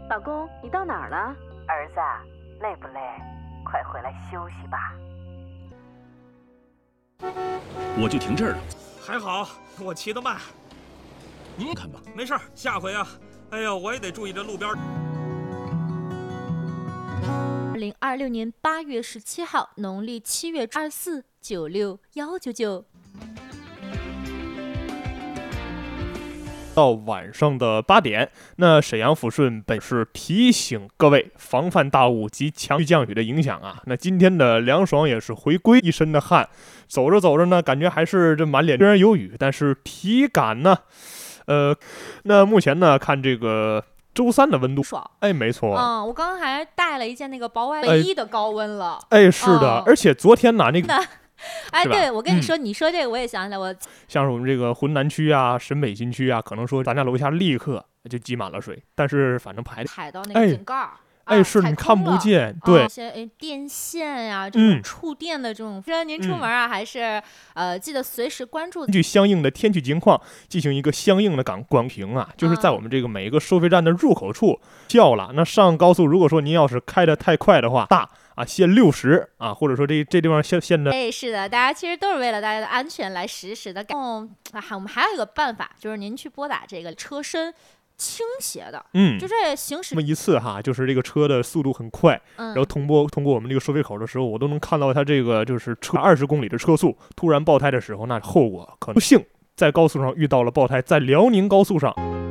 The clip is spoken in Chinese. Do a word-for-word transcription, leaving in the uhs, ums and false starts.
老公，你到哪儿了？ 儿子，累不累？快回来休息吧。 我就停这儿了。 还好，我骑得慢。 您看吧， 没事儿，下回啊，哎呀，我也得注意这路边。 二零二六年八月十七号，农历七月二四九六幺九九。 到晚上的八点，那沈阳抚顺本是提醒各位防范大雾及强降雨的影响啊。那今天的凉爽也是回归，一身的汗，走着走着呢，感觉还是这满脸虽然有雨，但是体感呢，呃，那目前呢看这个周三的温度爽， 哎，没错， 嗯，我刚刚还带了一件那个薄外衣的高温了， 哎，哎是的，嗯、而且昨天呢那个。 哎，对，我跟你说，嗯、你说这个我也想起来，我像是我们这个浑南区啊、沈北新区啊，可能说咱家楼下立刻就积满了水，但是反正排踩到那个井盖儿。 哎， 啊、 是你看不见，对， 一些哎电线呀、啊，这种触电的这种，虽然、嗯、您出门啊，嗯、还是呃记得随时关注， 根据相应的天气情况进行一个相应的感光屏啊，就是在我们这个每一个收费站的入口处叫了。嗯、那上高速，如果说您要是开得太快的话，大。啊，限六十啊，或者说这这地方限限的， 哎，是的，大家其实都是为了大家的安全来实时的。嗯，啊，我们还有一个办法，就是您去拨打这个车身倾斜的， 嗯， 就这行驶这么一次哈，就是这个车的速度很快， 嗯， 然后通过通过我们这个收费口的时候，我都能看到它这个就是车二十公里的车速突然爆胎的时候，那后果可能不幸在高速上遇到了爆胎，在辽宁高速上。